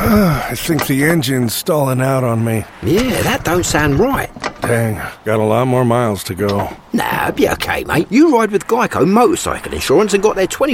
I think the engine's stalling out on me. Yeah, that don't sound right. Dang, got a lot more miles to go. Nah, be okay, mate. You ride with Geico Motorcycle Insurance and got their